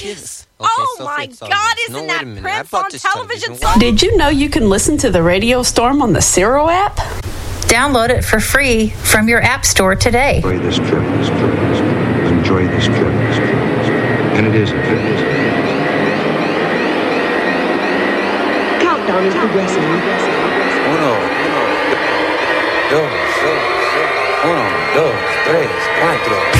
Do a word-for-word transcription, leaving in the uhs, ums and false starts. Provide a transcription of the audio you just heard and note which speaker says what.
Speaker 1: Kiss.
Speaker 2: Okay,
Speaker 3: oh
Speaker 2: so
Speaker 3: my
Speaker 2: it's all
Speaker 3: God,
Speaker 2: this.
Speaker 3: isn't
Speaker 2: No, wait
Speaker 3: that
Speaker 2: a minute. I
Speaker 3: Prince
Speaker 2: bought
Speaker 3: on
Speaker 2: this
Speaker 3: television?
Speaker 2: television.
Speaker 3: So-
Speaker 4: Did you know you can listen to the Radio Storm on the Zero app?
Speaker 5: Download it for free from your app store today.
Speaker 6: Enjoy this trip, this trip, this trip. Enjoy this trip, this trip, this trip. And it is a trip.
Speaker 7: Countdown is progressing.
Speaker 8: Uno, uno, dos, dos, uno, dos, tres, cuatro.